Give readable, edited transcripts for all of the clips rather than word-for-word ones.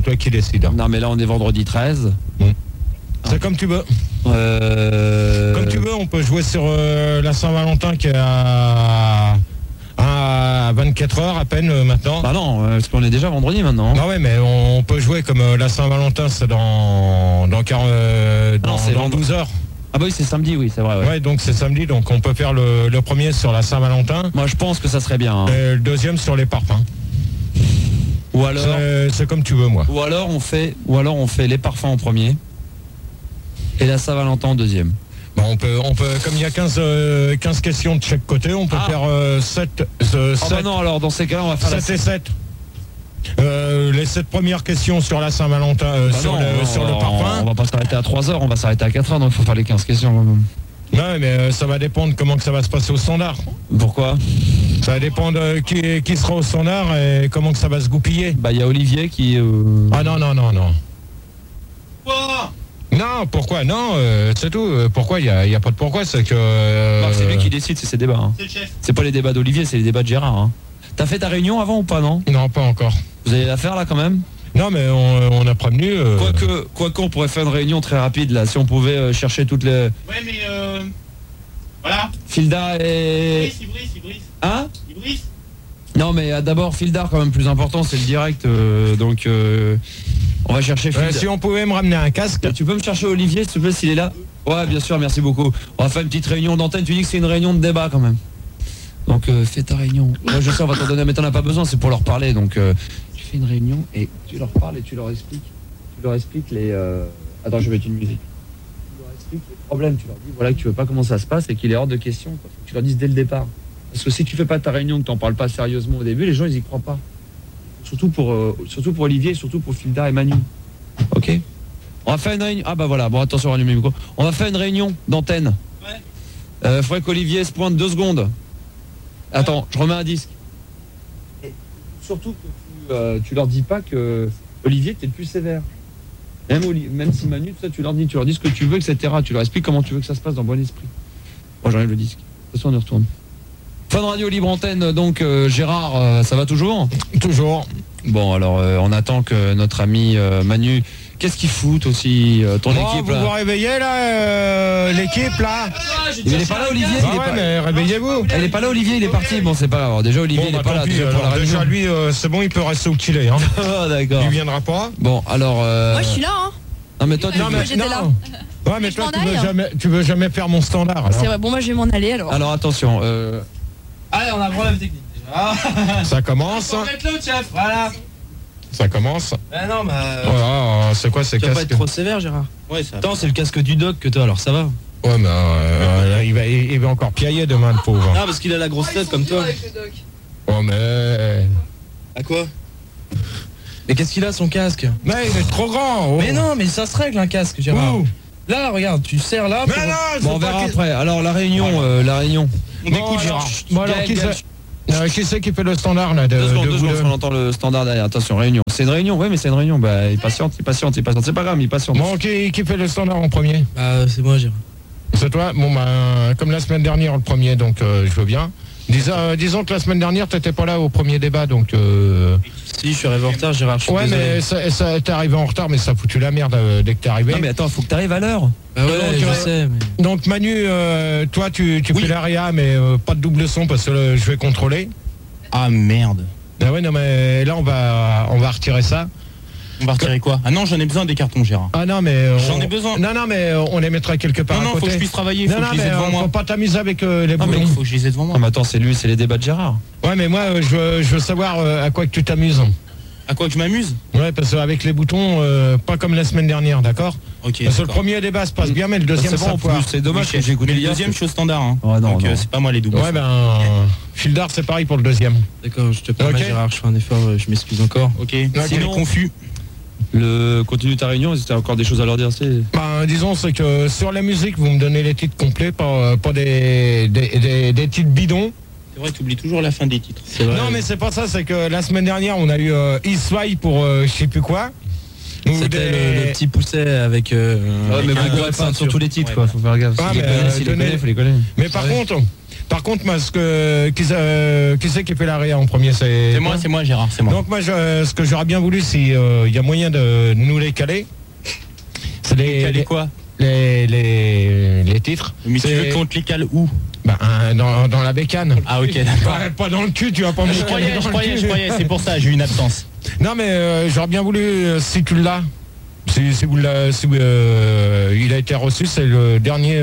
toi qui décides. Non, mais là, on est vendredi 13. C'est comme tu veux. Comme tu veux, on peut jouer sur la Saint-Valentin qui est à 24 heures à peine maintenant. Bah non, parce qu'on est déjà vendredi maintenant. Ah ouais, mais on peut jouer comme la Saint-Valentin, c'est dans 12 heures. Ah bah oui, c'est samedi, oui, c'est vrai. Ouais, ouais, donc c'est samedi, donc on peut faire le premier sur la Saint-Valentin. Moi, je pense que ça serait bien. Hein. Et le deuxième sur les parfums. Ou alors, c'est comme tu veux, moi. Ou alors on fait les parfums en premier et la Saint-Valentin en deuxième. Bon, on peut, comme il y a 15 questions de chaque côté, on peut faire 7. Bah non, alors dans ces cas-là, on va faire 7 et 7. Les 7 premières questions sur la Saint-Valentin, sur le parfum. On va pas s'arrêter à 3 heures, on va s'arrêter à 4 heures, donc il faut faire les 15 questions. Non, mais ça va dépendre comment que ça va se passer au standard. Pourquoi ? Ça va dépendre qui sera au standard et comment que ça va se goupiller. Bah, il y a Olivier qui... Ah non. Quoi ? Non, pourquoi ? Non, c'est tout. Pourquoi ? Il y a pas de pourquoi, c'est que... c'est lui qui décide, c'est ses débats. Hein. C'est le chef. C'est pas les débats d'Olivier, c'est les débats de Gérard. Hein. T'as fait ta réunion avant ou pas, non ? Non, pas encore. Vous allez la faire là quand même ? Non, mais on a prévenu... Quoique, on pourrait faire une réunion très rapide là, si on pouvait chercher toutes les... Ouais, mais voilà. Fildar et... Il brise. Hein ? Il brise. Non, mais d'abord, Fildar quand même plus important, c'est le direct, donc... on va chercher Fildar. si on pouvait me ramener un casque... Tu peux me chercher Olivier, s'il te plaît, s'il est là ? Ouais, bien sûr, merci beaucoup. On va faire une petite réunion d'antenne, tu dis que c'est une réunion de débat quand même. Donc fais ta réunion. Moi je sais, on va t'en donner, mais t'en as pas besoin, c'est pour leur parler. Donc tu fais une réunion et tu leur parles et tu leur expliques les... Attends, je vais mettre une musique. Tu leur expliques les problèmes, tu leur dis voilà que tu veux pas comment ça se passe et qu'il est hors de question. Quoi. Faut que tu leur dises dès le départ. Parce que si tu fais pas ta réunion, que t'en parles pas sérieusement au début, les gens ils y croient pas. Surtout pour Olivier, surtout pour Fildar et Manu. Ok. On va faire une réunion. Ah bah voilà, bon attention, rallume le micro. On va faire une réunion d'antenne. Ouais. Faudrait qu'Olivier se pointe 2 secondes. Attends, je remets un disque. Et surtout que tu leur dis pas que Olivier t'es le plus sévère. Même si Manu, ça, tu leur dis ce que tu veux, etc. Tu leur expliques comment tu veux que ça se passe dans bon esprit. Bon, j'enlève le disque. De toute façon, on y retourne. Fun Radio Libre Antenne, donc Gérard, ça va toujours ? Toujours. Bon, alors on attend que notre ami Manu... Qu'est-ce qu'ils foutent aussi, ton équipe vous là ? vous réveillez là, l'équipe là ? Il est pas là, Olivier ? mais réveillez-vous. Il est pas là, Olivier, il est parti. Bon, c'est pas grave. Déjà, Olivier, il est pas là. Pour la déjà, lui, c'est bon, il peut rester où qu'il est. Hein. Ah, d'accord. Il viendra pas. Bon, alors... Moi, je suis là, hein. Non, mais toi, j'étais là. Ouais, mais toi, tu veux jamais faire mon standard. Alors. C'est vrai, bon, moi, je vais m'en aller alors. Alors, attention. Allez, on a un problème technique déjà. Ça commence. On va mettre l'autre, chef, voilà. Ça commence. Ben non, Voilà, c'est quoi ces Tu vas casques ? pas être trop sévère, Gérard. Ouais, ça. Attends, c'est le casque du doc que toi, alors ça va. Ouais, mais il va encore piailler demain, le pauvre. Non, parce qu'il a la grosse tête comme toi. Oh, mais... À quoi ? Mais qu'est-ce qu'il a son casque ? Mais il est trop grand. Mais non, mais ça se règle un casque, Gérard. Ouh. Là, regarde, tu serres là. Mais non, Bon, on verra après. Alors, la réunion. On écoute Gérard. Bon, alors, qui c'est qui fait le standard là 2 secondes, on entend le standard derrière. Attention, réunion. C'est une réunion, oui, mais c'est une réunion. Bah, il patiente. C'est pas grave, il patiente. Bon, qui fait le standard en premier ? C'est moi, Gérard. C'est toi ? Bon, comme la semaine dernière, le premier, donc je veux bien. Disons que la semaine dernière, t'étais pas là au premier débat, donc... Si, je suis arrivé en retard, Gérard. Ouais, mais t'es arrivé en retard, mais ça a foutu la merde dès que t'es arrivé. Non, mais attends, faut que t'arrives à l'heure. Bah ouais, je sais, mais... Donc Manu, toi, tu fais l'aria, mais pas de double son, parce que je vais contrôler. Ah merde. Ah ouais, non, mais là, on va retirer ça. On va retirer quoi ? Ah non, j'en ai besoin des cartons, Gérard. Ah non, mais... J'en ai besoin. Non, mais on les mettra quelque part à côté. Faut que je puisse travailler, faut que je les ai devant moi. Faut pas t'amuser avec les boutons. Mais faut que je les ai devant moi. Non, mais attends, c'est les débats de Gérard. Ouais, mais moi, je veux savoir à quoi que tu t'amuses. À quoi que je m'amuse ? Ouais, parce qu'avec les boutons, pas comme la semaine dernière, d'accord ? Ok. Parce que le premier débat se passe bien, mais le deuxième, ça foire. C'est dommage que j'ai écouté le deuxième, je suis au standard. Hein. Oh, non, donc non. c'est pas moi les doubles. Ouais, Fildar, c'est pareil pour le deuxième. D'accord, je te permets, Ok. Gérard, je fais un effort, je m'excuse encore. Ok. Ok. Sinon, confus. Continue ta réunion, si t'as encore des choses à leur dire, c'est... Disons, c'est que sur la musique, vous me donnez les titres complets, pas des titres bidons. C'est vrai, tu oublies toujours la fin des titres. C'est vrai. Non, mais c'est pas ça, c'est que la semaine dernière, on a eu Iswai pour je sais plus quoi. Ou C'était le petit pousset avec... mais vous ne pas sur tous les titres, quoi. Faut faire gaffe. Ah, S'il mais, les connaît, faut les connaître. Mais par contre, Par contre, moi, qui c'est qui fait l'arrêt en premier? C'est moi, Gérard, c'est moi. Donc moi, ce que j'aurais bien voulu, si il y a moyen de nous les caler, c'est Caler quoi? les titres. Mais tu veux qu'on te les cale où? Bah, dans la bécane. Ah ok, d'accord. Pas dans le cul, tu vas pas me Je caler dans le cul. croyais, c'est pour ça, j'ai eu une absence. Non mais j'aurais bien voulu, si tu l'as, si il a été reçu, c'est le dernier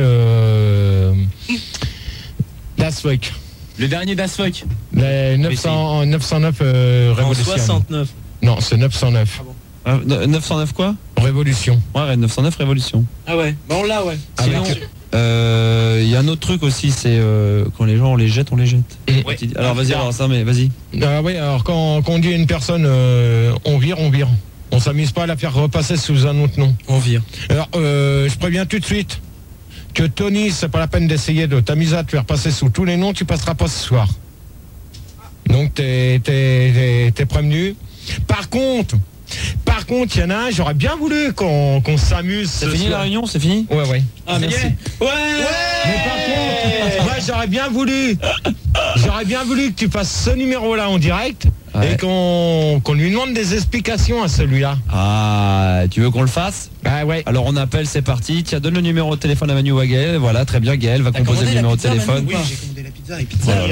Das Fuck. Le dernier Das Fuck. Les 909 Révolution. 69. Non, c'est 909. 909 quoi? Révolution. Ouais, 909 Révolution. Ah ouais, bah on l'a, ouais. Sinon, il y a un autre truc aussi, c'est quand les gens on les jette. Ouais. Alors vas-y, alors ça, mais vas-y. Oui, alors quand on dit à une personne, on vire. On s'amuse pas à la faire repasser sous un autre nom. On vire. Alors, je préviens tout de suite que Tony, c'est pas la peine d'essayer de t'amuser à te faire passer sous tous les noms, tu passeras pas ce soir. Donc t'es prévenu. Par contre, il y en a un, j'aurais bien voulu qu'on s'amuse. C'est fini la réunion, c'est fini? Ouais. Ah merci. Mais par contre, moi j'aurais bien voulu que tu fasses ce numéro-là en direct. Ouais. Et qu'on lui demande des explications à celui-là. Ah, tu veux qu'on le fasse? Ah ouais. Alors on appelle, c'est parti. Tiens, donne le numéro de téléphone à Manu ou à Gaël. Voilà, très bien, Gaël va composer le numéro de téléphone. Oui, j'ai commandé la pizza et pizza. Oh là là.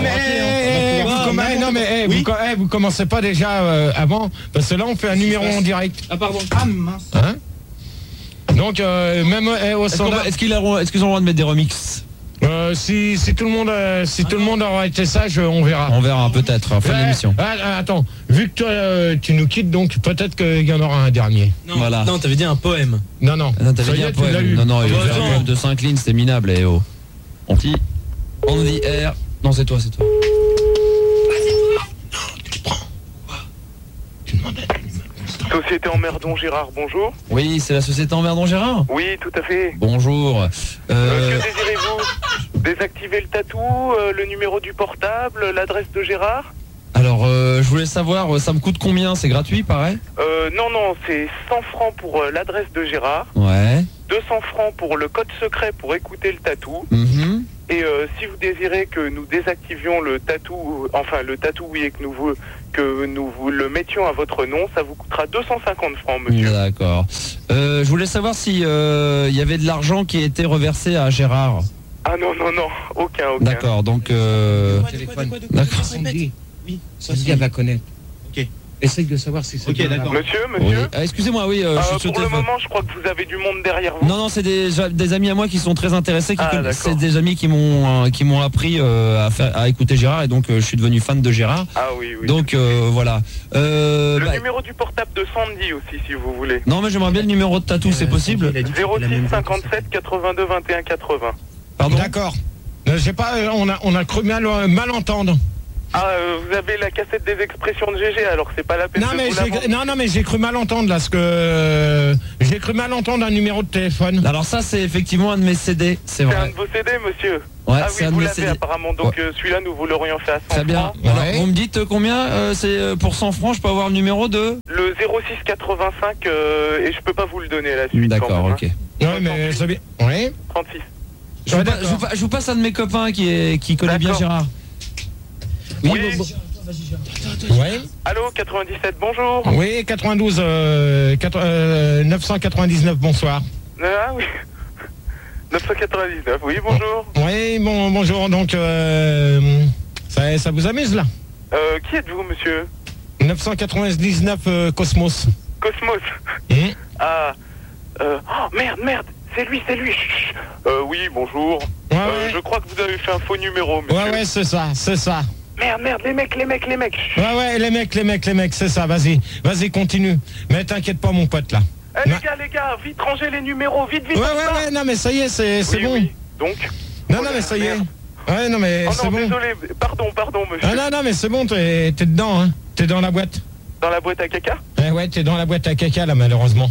Non mais vous commencez pas déjà avant, parce que là on fait un numéro en direct. Ah pardon. Ah mince. Hein? Donc même au standard. Est-ce qu'ils ont le droit de mettre des remixes? Si tout le monde aura été sage, on verra. On verra peut-être en fin d'émission. Attends, vu que toi tu nous quittes, donc peut-être qu'il y en aura un dernier. Non, Voilà. non, t'avais dit un poème. Non. Non, t'avais Ça y dit est, un tu l'as poème. eu. Non, il y a Attends. un poème de 5 lignes, c'était minable. Et oh. On dit on the air. Non, c'est toi. Société Emmerdon Gérard, bonjour. Oui, c'est la société Emmerdon Gérard. Oui, tout à fait. Bonjour. Que désirez-vous? Désactiver le tatou, le numéro du portable, l'adresse de Gérard? Alors, je voulais savoir, ça me coûte combien? C'est gratuit, pareil? Non, c'est 100 francs pour l'adresse de Gérard, Ouais. 200 francs pour le code secret pour écouter le tatou, Mhm. et si vous désirez que nous désactivions le tatou, enfin le tatou, oui, et que nous vous le mettions à votre nom, ça vous coûtera 250 francs, monsieur. D'accord. Je voulais savoir si il y avait de l'argent qui était reversé à Gérard. Ah non, aucun. D'accord, donc... Téléphone. D'accord. Sandy. Oui. Sandy, elle va connaître. Ok. Essaye de savoir si c'est Ok, bien d'accord. Monsieur Oui. Excusez-moi, oui, je suis au pour le téléphone. moment, je crois que vous avez du monde derrière vous. Non, c'est des amis à moi qui sont très intéressés, D'accord. c'est des amis qui m'ont appris à écouter Gérard, et donc je suis devenu fan de Gérard. Ah oui. Donc voilà. Le numéro du portable de Sandy aussi, si vous voulez. Non, mais j'aimerais bien le numéro de tatou, c'est possible? 06 57 82 21 80. Pardon? D'accord. Je sais pas, on a cru mal entendre. Vous avez la cassette des expressions de GG, alors c'est pas la peine Non de mais, vous la vendre. mais j'ai cru mal entendre là, parce que j'ai cru mal entendre un numéro de téléphone. Alors ça, c'est effectivement un de mes CD, c'est C'est un vrai. de vos CD, monsieur. Ouais, Ah c'est oui, un vous de mes l'avez CD. apparemment, donc celui-là, nous vous l'aurions fait à 100 Très bien. francs. Alors, Ouais. vous me dites combien c'est pour 100 francs, je peux avoir le numéro de... Le 06 85, et je peux pas vous le donner à la suite. D'accord, quand même, ok. Ouais, mais c'est bien. Oui. 36. Je vous passe un de mes copains qui connaît bien D'accord. Gérard. Oui. Ouais. Allô, 97, bonjour. Oui, 92, 999, bonsoir. Ah oui. 999, oui, bonjour. Oui, bonjour, donc ça vous amuse là? Qui êtes-vous, monsieur? 999 Cosmos. Cosmos. Hum. Ah. Oh, merde, c'est lui. Chut. Oui, bonjour. Ouais. Je crois que vous avez fait un faux numéro, monsieur. Ouais, c'est ça. Merde, les mecs. Chut. Ouais, les mecs, c'est ça, vas-y, continue. Mais t'inquiète pas, mon pote, là. Eh, les gars, vite, rangez les numéros, vite. Ouais, non, mais ça y est, c'est Oui, bon. oui. Donc. Non, mais ça y est. Ouais, non, mais Oh c'est non, bon. désolé, pardon, monsieur. Ah non, mais c'est bon, t'es dedans, hein. T'es dans la boîte. Dans la boîte à caca? Ouais, t'es dans la boîte à caca, là, malheureusement.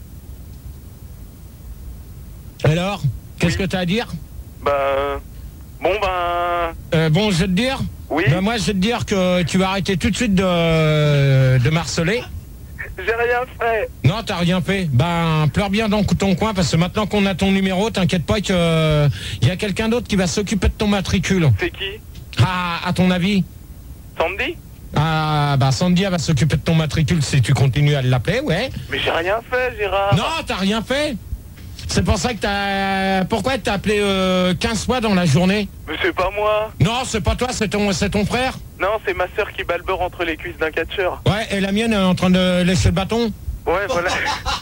Alors, qu'est-ce que t'as à dire? Bon, Bon, je vais te dire. oui. Moi, je vais te dire que tu vas arrêter tout de suite de m'harceler. J'ai rien fait. Non, t'as rien fait. Ben, pleure bien dans ton coin parce que maintenant qu'on a ton numéro, t'inquiète pas que y a quelqu'un d'autre qui va s'occuper de ton matricule. C'est qui? Ah, à ton avis? Sandy? Ah, bah Sandy elle va s'occuper de ton matricule si tu continues à l'appeler, ouais. Mais j'ai rien fait, Gérard. Non, t'as rien fait. C'est pour ça que t'as... Pourquoi t'as appelé 15 fois dans la journée? Mais c'est pas moi. Non, c'est pas toi, c'est ton frère. Non, c'est ma sœur qui bat le beurre entre les cuisses d'un catcheur. Ouais, et la mienne elle est en train de lécher le bâton. Ouais, voilà.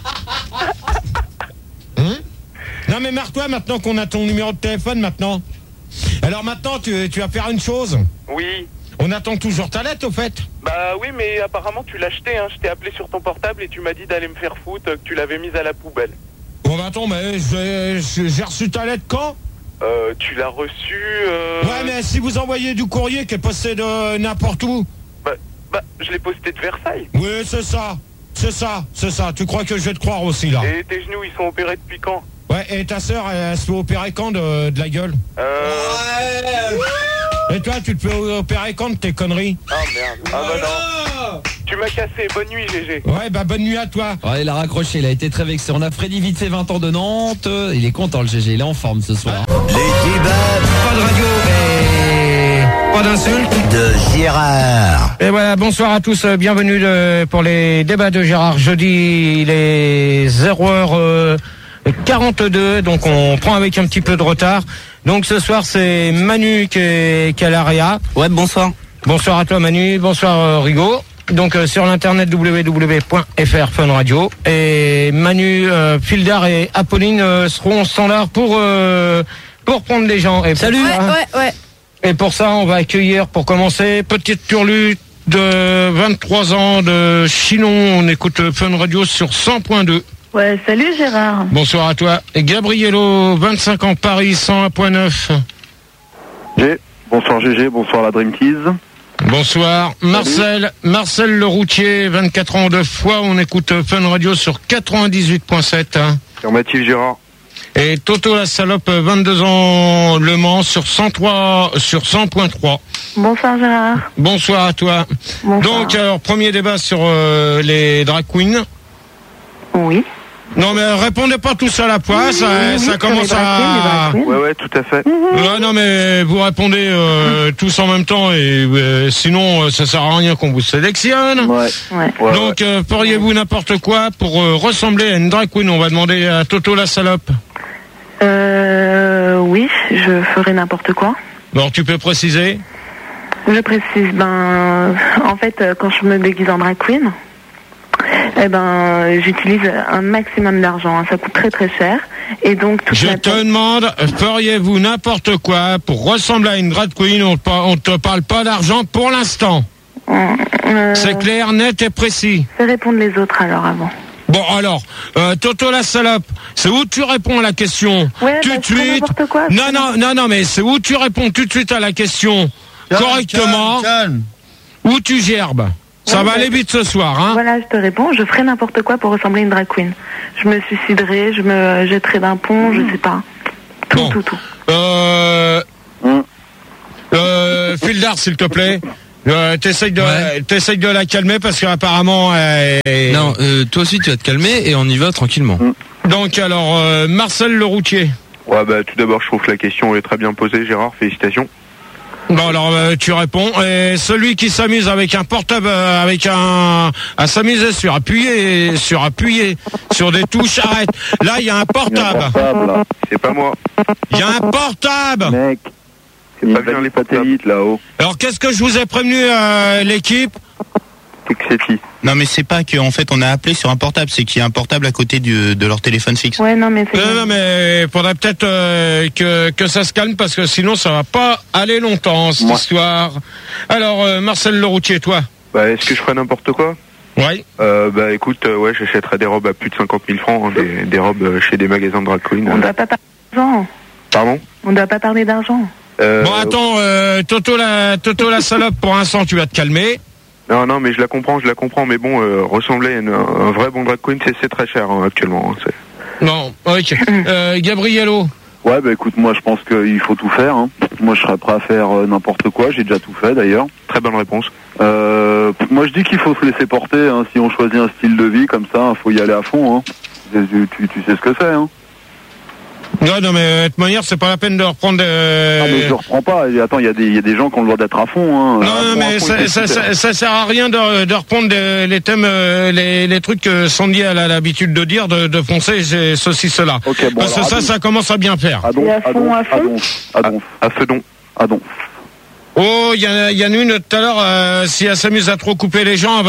Non mais marre-toi maintenant qu'on a ton numéro de téléphone maintenant. Alors maintenant tu vas faire une chose. Oui. On attend toujours ta lettre au fait. Bah oui, mais apparemment tu l'as acheté, hein. Je t'ai appelé sur ton portable et tu m'as dit d'aller me faire foutre, que tu l'avais mise à la poubelle. Bon bah attends, mais j'ai reçu ta lettre quand? Tu l'as reçue... Ouais, mais si vous envoyez du courrier qui est posté de n'importe où. Bah, je l'ai posté de Versailles. Oui, c'est ça. C'est ça. Tu crois que je vais te croire aussi là? Et tes genoux, ils sont opérés depuis quand? Ouais, et ta sœur, elle se fait opérer quand de la gueule? Et toi, tu te fais opérer quand de tes conneries? Ah merde. Ah bah non. Tu m'as cassé. Bonne nuit, GG. Ouais, bah bonne nuit à toi. Ouais, il a raccroché, il a été très vexé. On a Freddy vite fait 20 ans de Nantes. Il est content le GG, il est en forme ce soir. Les débats Pas de radio et pas d'insultes de Gérard. Et voilà, bonsoir à tous, bienvenue pour les débats de Gérard. Jeudi, il est 0h42, donc on prend avec un petit peu de retard. Donc ce soir, c'est Manu qui est à l'AREA. Ouais, bonsoir. Bonsoir à toi Manu, bonsoir Rigaud. Donc sur l'internet www.fr Fun Radio. Et Manu, Fildar et Apolline seront standards pour prendre les gens. Et salut. Ouais. Et pour ça, on va accueillir, pour commencer, petite turlute de 23 ans de Chinon. On écoute Fun Radio sur 100.2. Ouais, salut Gérard. Bonsoir à toi. Et Gabriello, 25 ans, Paris, 101.9. Bonsoir GG, bonsoir la Dream Tease. Bonsoir. Marcel le routier, 24 ans de Foix. On écoute Fun Radio sur 98.7. Affirmatif Gérard. Et Toto la salope, 22 ans, Le Mans sur 100.3. Bonsoir Gérard. Bonsoir à toi. Bonsoir. Donc, alors, premier débat sur les drag queens. Oui. Non, mais répondez pas tous à la fois, ça commence à... Ouais, tout à fait. Non, mais vous répondez tous en même temps et sinon, ça sert à rien qu'on vous sélectionne. Ouais. Donc, feriez-vous n'importe quoi pour ressembler à une drag queen? On va demander à Toto la salope. Oui, je ferai n'importe quoi. Bon, tu peux préciser? Je précise, en fait, quand je me déguise en drag queen, j'utilise un maximum d'argent. Ça coûte très très cher. Et donc, je te demande, feriez-vous n'importe quoi pour ressembler à une drag queen? On te parle pas d'argent pour l'instant. C'est clair, net et précis. Je vais répondre les autres alors avant. Bon alors, Toto la salope, c'est où tu réponds à la question tout de suite. Quoi, non, mais c'est où tu réponds tout de suite à la question correctement, ou tu gerbes. Ça va aller vite ce soir, hein. Voilà, je te réponds, je ferai n'importe quoi pour ressembler à une drag queen. Je me suiciderai, je me jetterai d'un pont, je sais pas. Tout. Fildar, s'il te plaît. T'essayes de la calmer parce qu'apparemment... Non, toi aussi tu vas te calmer et on y va tranquillement. Donc alors, Marcel le routier. Ouais, tout d'abord, je trouve que la question est très bien posée, Gérard, félicitations. Bon alors tu réponds. Et celui qui s'amuse avec un portable, à s'amuser sur appuyer sur des touches, arrête. Là il y a un portable. C'est pas moi. Il y a un portable. Mec, c'est pas bien les satellites là-haut. Alors qu'est-ce que je vous ai prévenu l'équipe? Non mais c'est pas qu'en fait on a appelé sur un portable, c'est qu'il y a un portable à côté de leur téléphone fixe. Ouais, non mais c'est... Non mais faudrait peut-être que ça se calme parce que sinon ça va pas aller longtemps cette histoire. Alors Marcel le routier, toi? Est-ce que je ferais n'importe quoi? Oui. Écoute, j'achèterais des robes à plus de 50 000 francs, des robes chez des magasins de drag queen. On doit pas parler d'argent. Pardon? On doit pas parler d'argent. Bon attends, Toto la salope, pour l'instant tu vas te calmer. Non, mais je la comprends, mais bon, ressembler à un vrai bon drag queen, c'est très cher actuellement. Non, ok. Gabriello. Ouais, écoute, moi je pense qu'il faut tout faire. Moi je serais prêt à faire n'importe quoi, j'ai déjà tout fait d'ailleurs. Très bonne réponse. Moi je dis qu'il faut se laisser porter, hein. Si on choisit un style de vie comme ça, il faut y aller à fond, hein. Tu sais ce que c'est, hein. Non, mais de toute manière, c'est pas la peine de reprendre. Ah, mais je reprends pas. Attends, il y a des gens qui ont le droit d'être à fond, hein. Non, mais ça sert à rien de reprendre les thèmes, les trucs que Sandy a l'habitude de dire, de foncer, ceci, cela. Okay, bon, parce que ça commence à bien faire. À feu. Oh, il y en a une tout à l'heure, si elle s'amuse à trop couper les gens,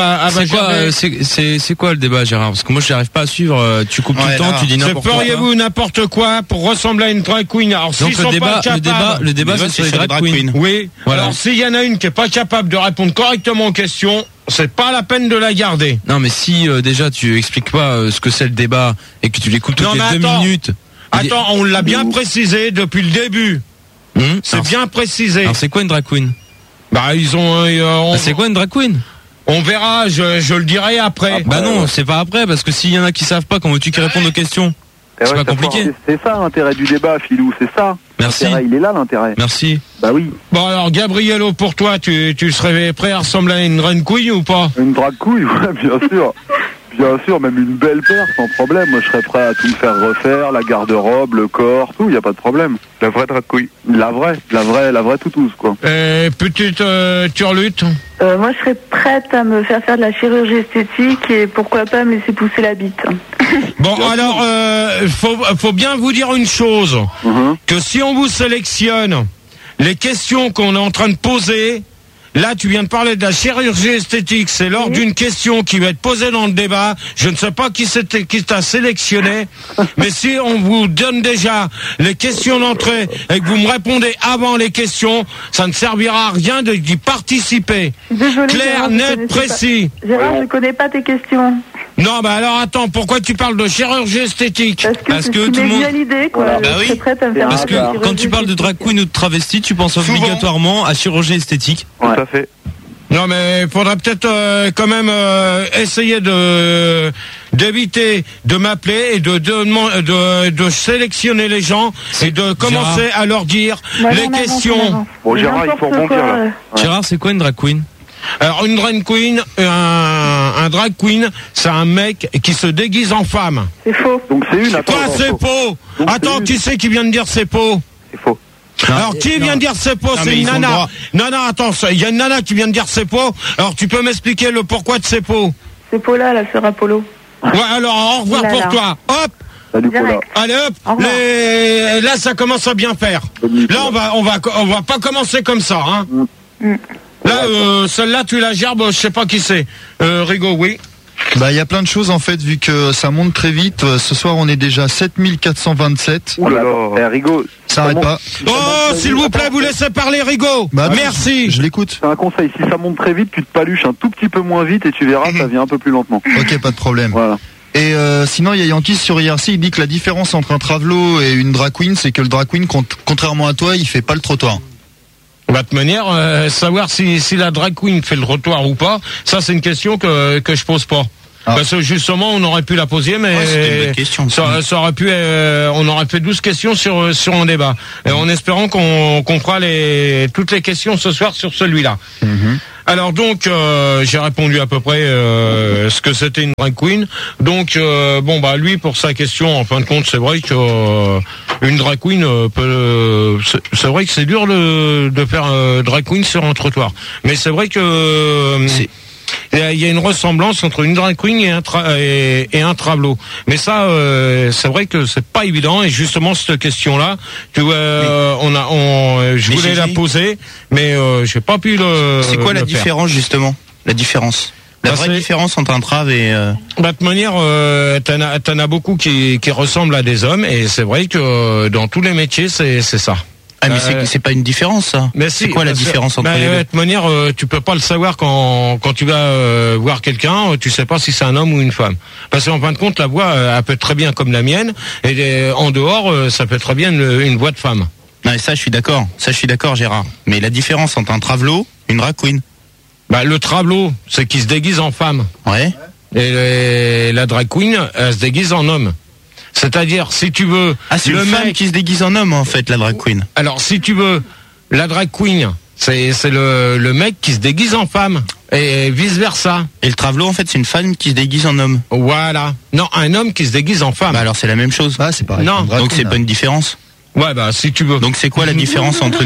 c'est quoi le débat, Gérard? Parce que moi, je n'arrive pas à suivre. Tu coupes tout le temps, tu dis n'importe quoi. Feriez-vous n'importe quoi pour ressembler à une drag queen? Alors, donc le débat, c'est sur les drag queens. Oui. Voilà. Alors, s'il y en a une qui est pas capable de répondre correctement aux questions, c'est pas la peine de la garder. Non, mais si déjà tu expliques pas ce que c'est le débat et que tu l'écoutes toutes les 2 minutes. Attends, on l'a bien précisé depuis le début. C'est bien précisé. Alors c'est quoi une drag queen? Bah ils ont. C'est quoi une drag queen? On verra, je le dirai après. Bah non, c'est pas après, parce que s'il y en a qui savent pas, comment veux-tu qu'ils répondent aux questions? C'est pas compliqué. C'est ça l'intérêt du débat, Philou, c'est ça. Merci. Il est là l'intérêt. Merci. Bah oui. Bon alors Gabriello, pour toi, tu serais prêt à ressembler à une drag queen ou pas? Une drag queen, ouais, bien sûr. Bien sûr, même une belle paire, sans problème. Moi, je serais prêt à tout me faire refaire, la garde-robe, le corps, tout, y a pas de problème. La vraie drag queen. La vraie toutouze, quoi. Petite turlute. Moi, je serais prête à me faire de la chirurgie esthétique et pourquoi pas me laisser pousser la bite. Bon, alors, faut bien vous dire une chose, que si on vous sélectionne les questions qu'on est en train de poser, là, tu viens de parler de la chirurgie esthétique. C'est lors d'une question qui va être posée dans le débat. Je ne sais pas qui t'a sélectionné, mais si on vous donne déjà les questions d'entrée et que vous me répondez avant les questions, ça ne servira à rien d'y participer. Désolé, clair, Gérard, net, précis. Gérard, je ne connais pas tes questions. Non, bah alors attends, pourquoi tu parles de chirurgie esthétique? Parce que tout le monde. Idée, quoi. Bah oui. Parce que quand tu parles de drag queen ou de travesti, tu penses obligatoirement à chirurgie esthétique. Tout à fait. Non, mais il faudra peut-être quand même essayer d'éviter de m'appeler et de sélectionner les gens et de commencer à leur dire les questions. Bon, Gérard, il faut rebondir là. Gérard, c'est quoi une drag queen? Alors une drag queen, un drag queen, c'est un mec qui se déguise en femme. C'est faux. Donc c'est une. Quoi, c'est faux? Attends, qui c'est qui vient de dire c'est faux? C'est faux. Alors qui vient de dire c'est faux? C'est une nana. Non, attends, il y a une nana qui vient de dire c'est faux. Alors tu peux m'expliquer le pourquoi de c'est faux? C'est Paula, la sœur Apollo. Ouais, alors au revoir pour toi. Hop. Salut Paula. Allez hop. Là ça commence à bien faire. Là on va pas commencer comme ça, hein. Là, celle-là, tu la gerbes, je sais pas qui c'est. Rigaud, oui. Bah, il y a plein de choses, en fait, vu que ça monte très vite. Ce soir, on est déjà 7427. Ouh là là. Rigaud. Ça arrête pas. Oh, s'il vous plaît, vous laissez parler, Rigaud. Bah, merci. Je l'écoute. C'est un conseil. Si ça monte très vite, tu te paluches un tout petit peu moins vite et tu verras, ça vient un peu plus lentement. Ok, pas de problème. Voilà. Et sinon, il y a Yankee sur IRC, il dit que la différence entre un travelo et une drag queen, c'est que le drag queen, contrairement à toi, il fait pas le trottoir. Bah, de manière, savoir si la drag queen fait le trottoir ou pas, ça c'est une question que je pose pas. Parce que justement, on aurait pu la poser, mais c'était une bonne question. Ça aurait pu, on aurait fait 12 questions sur un débat. Et en espérant qu'on fera toutes les questions ce soir sur celui-là. Alors donc, j'ai répondu à peu près ce que c'était une drag queen. Donc, bon bah lui pour sa question, en fin de compte, c'est vrai que une drag queen c'est vrai que c'est dur de faire drag queen sur un trottoir. Mais c'est vrai que il y a une ressemblance entre une drag queen et un travelo. Mais ça, c'est vrai que c'est pas évident. Et justement, cette question-là, tu vois, je voulais la poser, mais j'ai pas pu le. C'est quoi la différence justement? La différence. La vraie différence entre un trave et. Bah, de manière, t'en as beaucoup qui ressemblent à des hommes, et c'est vrai que dans tous les métiers, c'est ça. Ah mais c'est pas une différence ça. Mais c'est quoi la différence entre les deux? De toute manière, tu peux pas le savoir quand tu vas voir quelqu'un, tu sais pas si c'est un homme ou une femme. Parce qu'en fin de compte, la voix elle peut être très bien comme la mienne, et en dehors, ça peut être très bien une voix de femme. Non, et ça je suis d'accord. Ça je suis d'accord, Gérard. Mais la différence entre un travelo et une drag queen? Bah le travelo, c'est qu'il se déguise en femme. Ouais. Et la drag queen, elle se déguise en homme. C'est-à-dire, si tu veux... Ah, c'est le mec qui se déguise en homme, en fait, la drag queen. Alors, si tu veux, la drag queen, C'est le mec qui se déguise en femme et vice versa. Et le travelo, en fait, c'est une femme qui se déguise en homme. Voilà. Non, un homme qui se déguise en femme. Bah alors c'est la même chose. Ah, c'est pareil. Non. Donc c'est pas une différence. Ouais, bah si tu veux. Donc c'est quoi la différence entre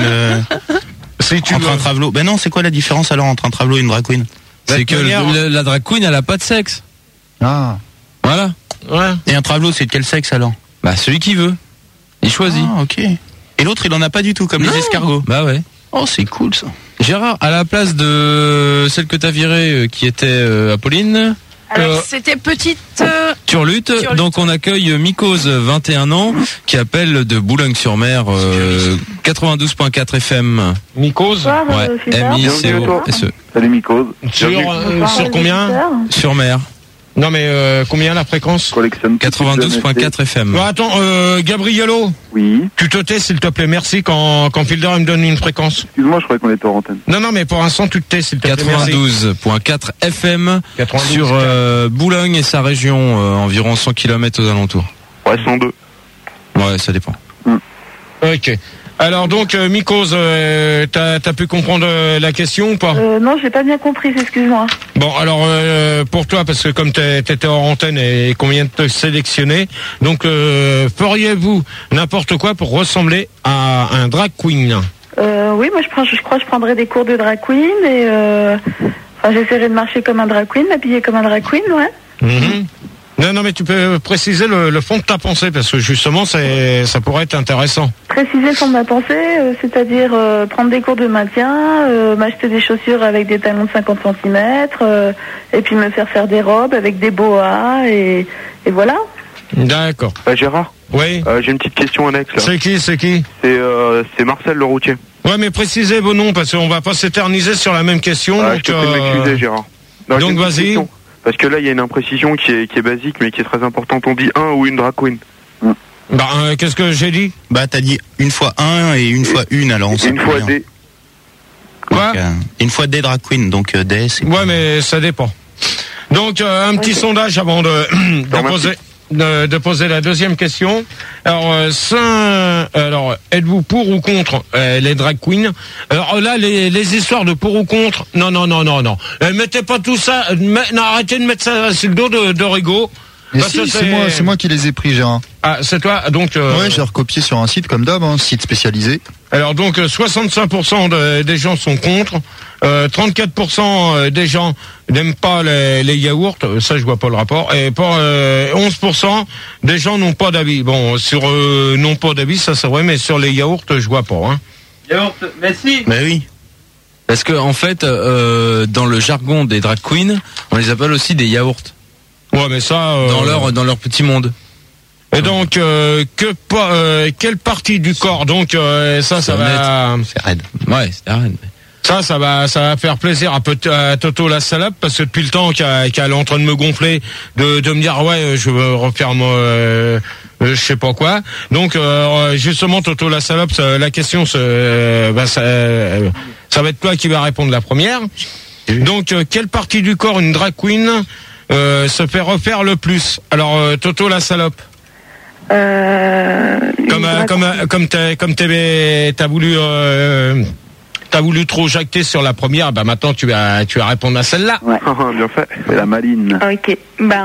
un travelo? Ben non, c'est quoi la différence alors entre un travelo et une drag queen? C'est que la drag queen, elle a pas de sexe. Ah. Voilà. Ouais. Et un travelo, c'est de quel sexe alors? Bah celui qui veut. Il choisit. Ah, ok. Et l'autre, il en a pas du tout, comme les escargots. Bah ouais. Oh, c'est cool ça. Gérard, à la place de celle que t'as virée, qui était Apolline. Alors, c'était petite. Turlute. Donc on accueille Mycose, 21 ans, qui appelle de Boulogne-sur-Mer, 92.4 FM. Mycose. Ouais. M-I-C-O-S-E. Salut Mycose. Sur combien? Sur mer. Non mais combien la fréquence? Collectionne 92.4 FM. Bon, attends, Gabriello. Oui. Tu te tais s'il te plaît, merci quand Fielder il me donne une fréquence. Excuse-moi, je croyais qu'on était hors antenne. Non mais pour l'instant tu te tais s'il te plaît. 92.4 FM 92, sur Boulogne et sa région, environ 100 km aux alentours. Ouais, 102. Ouais, ça dépend. Ok. Alors donc Mycose, t'as pu comprendre la question ou pas? Non, j'ai pas bien compris, excuse-moi. Bon alors pour toi, parce que comme t'étais hors antenne et qu'on vient de te sélectionner, donc feriez-vous n'importe quoi pour ressembler à un drag queen? Oui, moi je crois que je prendrais des cours de drag queen et j'essaierai de marcher comme un drag queen, m'habiller comme un drag queen, ouais. Mm-hmm. Non, mais tu peux préciser le fond de ta pensée, parce que justement, ça pourrait être intéressant. Préciser le fond de ma pensée, c'est-à-dire prendre des cours de maintien, m'acheter des chaussures avec des talons de 50 cm, et puis me faire des robes avec des boas, et voilà. D'accord. Gérard. Oui. J'ai une petite question annexe là. C'est qui? C'est Marcel le routier. Ouais, mais précisez vos noms, parce qu'on va pas s'éterniser sur la même question. Je te prie de m'excuser, Gérard. Non, donc vas-y. Parce que là, il y a une imprécision qui est basique, mais qui est très importante. On dit un ou une drag queen. Bah, qu'est-ce que j'ai dit? Bah, t'as dit une fois un et une fois une, alors on sait une fois des. Quoi? Une fois des drag queens, donc des, c'est... Ouais, mais ça dépend. Donc, un petit sondage avant de poser la deuxième question. Alors, êtes-vous pour ou contre les drag queens? Alors là, les histoires de pour ou contre, non. Mettez pas tout ça, arrêtez de mettre ça sur le dos de Rigaud. C'est moi qui les ai pris, Gérard. Ah, c'est toi, donc... Ouais, j'ai recopié sur un site comme d'hab, site spécialisé. Alors donc 65% des gens sont contre, 34% des gens n'aiment pas les yaourts, ça je vois pas le rapport, et 11% des gens n'ont pas d'avis. Bon, sur n'ont pas d'avis, ça c'est vrai, mais sur les yaourts, je vois pas. Hein. Yaourt, merci. Bah oui. Parce que en fait, dans le jargon des drag queens, on les appelle aussi des yaourts. Ouais, mais ça... Dans leur petit monde. Et donc, quelle partie du corps? Donc, ça va... C'est raide. Ouais, c'est raide. Ça va faire plaisir à Toto la salope, parce que depuis le temps qu'elle est en train de me gonfler, de me dire, ouais, je veux refaire je sais pas quoi. Donc, justement, Toto la salope, la question, ça va être toi qui va répondre la première. Donc, quelle partie du corps une drag queen se fait refaire le plus? Alors, Toto la salope. Comme t'as voulu trop jacter sur la première, bah maintenant tu vas répondre à celle-là. Ouais. Bien fait. C'est la maline. Ok.